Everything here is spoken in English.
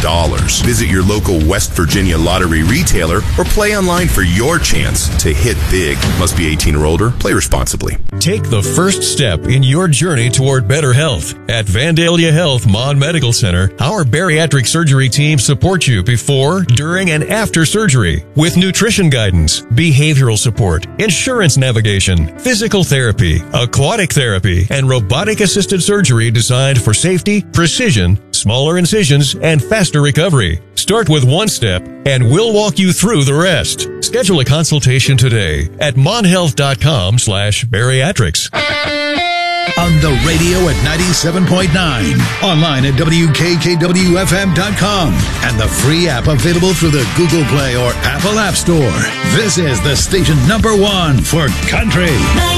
Visit your local West Virginia lottery retailer or play online for your chance to hit big. Must be 18 or older. Play responsibly. Take the first step in your journey toward better health. At Vandalia Health Mon Medical Center, our bariatric surgery team supports you before, during, and after surgery with nutrition guidance, behavioral support, insurance navigation, physical therapy, aquatic therapy, and robotic-assisted surgery designed for safety, precision, smaller incisions, and faster recovery. Start with one step, and we'll walk you through the rest. Schedule a consultation today at monhealth.com/bariatrics. On the radio at 97.9, online at WKKWFM.com, and the free app available through the Google Play or Apple App Store. This is the station #1 for country.